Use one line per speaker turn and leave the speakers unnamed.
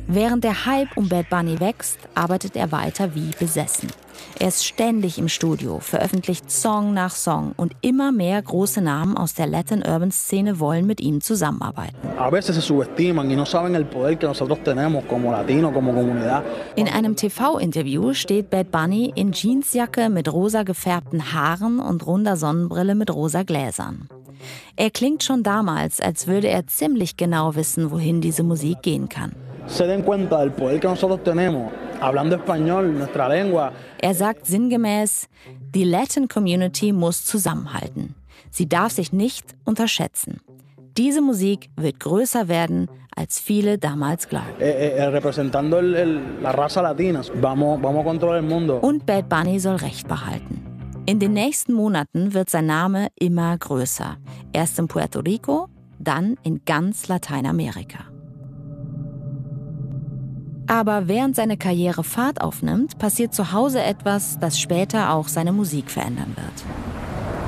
Während der Hype um Bad Bunny wächst, arbeitet er weiter wie besessen. Er ist ständig im Studio, veröffentlicht Song nach Song und immer mehr große Namen aus der Latin-Urban-Szene wollen mit ihm zusammenarbeiten. In einem TV-Interview steht Bad Bunny in Jeansjacke mit rosa gefärbten Haaren und runder Sonnenbrille mit rosa Gläsern. Er klingt schon damals, als würde er ziemlich genau wissen, wohin diese Musik gehen kann. Er sagt sinngemäß, die Latin Community muss zusammenhalten. Sie darf sich nicht unterschätzen. Diese Musik wird größer werden, als viele damals glauben. Und Bad Bunny soll Recht behalten. In den nächsten Monaten wird sein Name immer größer. Erst in Puerto Rico, dann in ganz Lateinamerika. Aber während seine Karriere Fahrt aufnimmt, passiert zu Hause etwas, das später auch seine Musik verändern wird.